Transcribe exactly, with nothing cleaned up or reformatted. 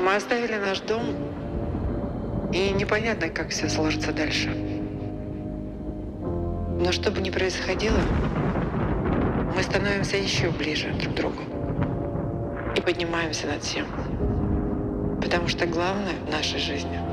Мы оставили наш дом, и непонятно, как все сложится дальше. Но что бы ни происходило, мы становимся еще ближе друг к другу и поднимаемся над всем. Потому что главное в нашей жизни